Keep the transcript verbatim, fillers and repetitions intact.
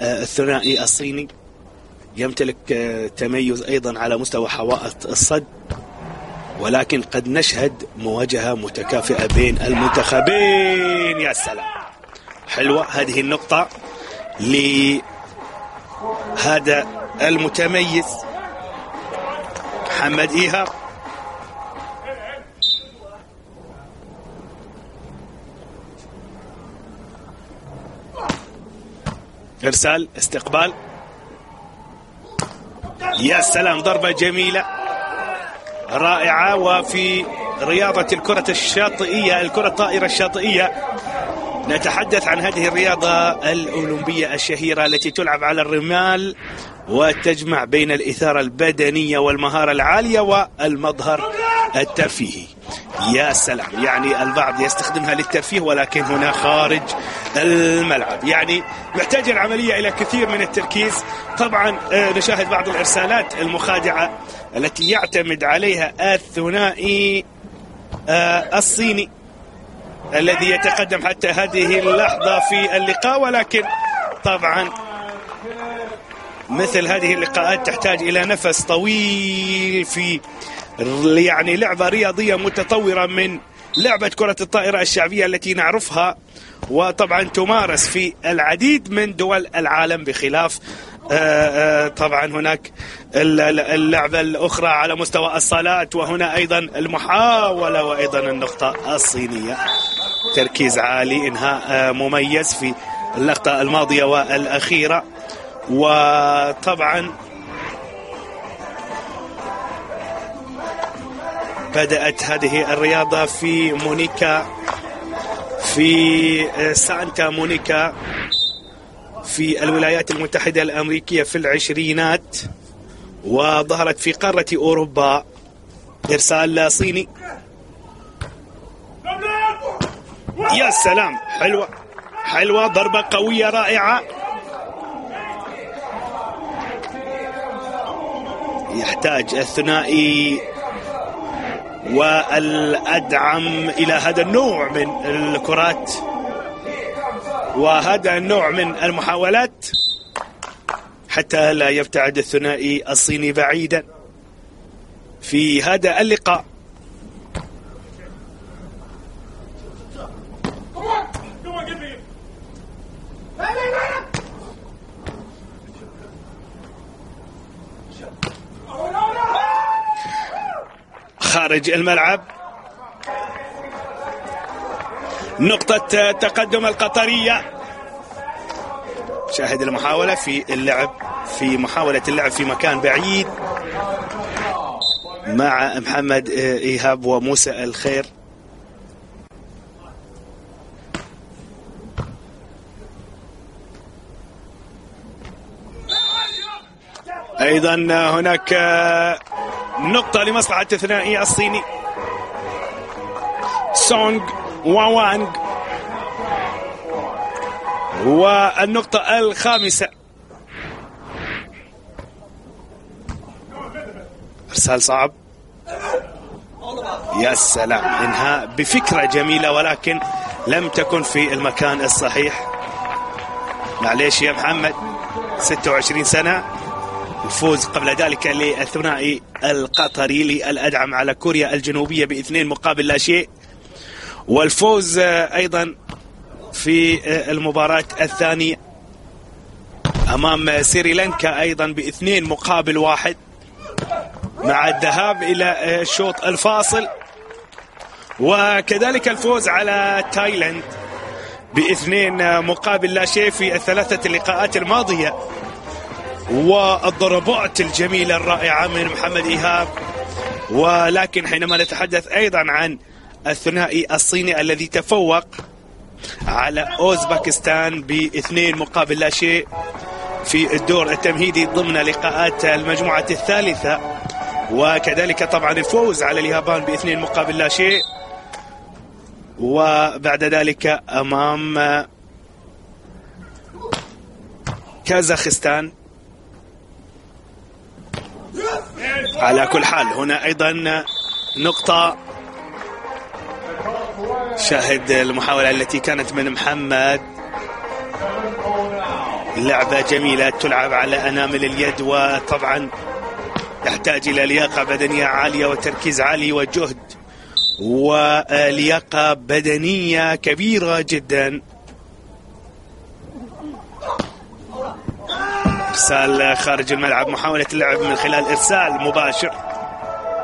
الثنائي الصيني يمتلك تميز أيضا على مستوى حوائط الصد، ولكن قد نشهد مواجهة متكافئة بين المنتخبين. يا سلام، حلوة هذه النقطة لهذا المتميز محمد إيهاب. إرسال، استقبال، يا سلام، ضربة جميلة رائعة. وفي رياضة الكرة الشاطئية، الكرة الطائرة الشاطئية، نتحدث عن هذه الرياضة الأولمبية الشهيرة التي تلعب على الرمال وتجمع بين الإثارة البدنية والمهارة العالية والمظهر الترفيهي. يا سلام، يعني البعض يستخدمها للترفيه ولكن هنا خارج الملعب، يعني محتاج العملية إلى كثير من التركيز. طبعا نشاهد بعض الإرسالات المخادعة التي يعتمد عليها الثنائي الصيني الذي يتقدم حتى هذه اللحظة في اللقاء، ولكن طبعا مثل هذه اللقاءات تحتاج إلى نفس طويل في يعني لعبة رياضية متطورة من لعبة كرة الطائرة الشعبية التي نعرفها وطبعا تمارس في العديد من دول العالم، بخلاف طبعا هناك اللعبة الأخرى على مستوى الصالات، وهنا أيضا المحاولة وأيضا النقطة الصينية. تركيز عالي، إنهاء مميز في اللقطة الماضية والأخيرة. وطبعا بدأت هذه الرياضة في مونيكا، في سانتا مونيكا في الولايات المتحدة الأمريكية في العشرينات، وظهرت في قارة أوروبا. إرسال صيني، يا سلام، حلوة حلوة، ضربة قوية رائعة. يحتاج الثنائي والأدعم إلى هذا النوع من الكرات وهذا النوع من المحاولات حتى لا يبتعد الثنائي الصيني بعيدا في هذا اللقاء. خارج الملعب، نقطة تقدم القطرية. شاهد المحاولة في اللعب في محاولة اللعب في مكان بعيد مع محمد إيهاب وموسى الخير. أيضا هناك نقطة لمصلحة الثنائي الصيني سونغ واوانغ. والنقطة الخامسة، إرسال صعب، يا سلام، إنهاء بفكرة جميلة ولكن لم تكن في المكان الصحيح. معليش يا محمد، ستة وعشرين سنة. الفوز قبل ذلك للثنائي القطري للأدعم على كوريا الجنوبية باثنين مقابل لا شيء، والفوز أيضا في المباراة الثانية أمام سريلانكا أيضا باثنين مقابل واحد، مع الذهاب إلى الشوط الفاصل، وكذلك الفوز على تايلاند باثنين مقابل لا شيء في الثلاثة اللقاءات الماضية. والضربات الجميلة الرائعة من محمد إيهاب. ولكن حينما نتحدث أيضا عن الثنائي الصيني الذي تفوق على أوزبكستان باثنين مقابل لا شيء في الدور التمهيدي ضمن لقاءات المجموعة الثالثة، وكذلك طبعا الفوز على اليابان باثنين مقابل لا شيء، وبعد ذلك أمام كازاخستان. على كل حال هنا أيضا نقطة، شاهد المحاولة التي كانت من محمد لعبة جميلة تلعب على أنامل اليد، وطبعا تحتاج إلى لياقة بدنية عالية وتركيز عالي وجهد ولياقة بدنية كبيرة جدا. إرسال خارج الملعب، محاولة اللعب من خلال إرسال مباشر.